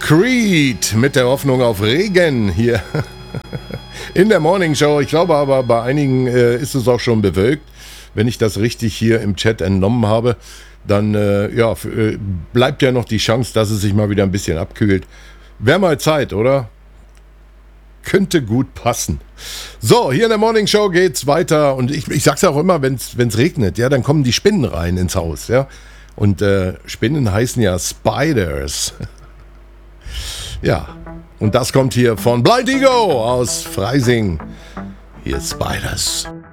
Creed mit der Hoffnung auf Regen hier in der Morning Show. Ich glaube aber, bei einigen ist es auch schon bewölkt. Wenn ich das richtig hier im Chat entnommen habe, dann bleibt ja noch die Chance, dass es sich mal wieder ein bisschen abkühlt. Wäre mal Zeit, oder? Könnte gut passen. So, hier in der Morning Show geht's weiter. Und ich sag's auch immer, wenn's regnet, ja, dann kommen die Spinnen rein ins Haus, ja. Und Spinnen heißen ja Spiders. Ja, und das kommt hier von Blind Ego aus Freising. Hier Spiders.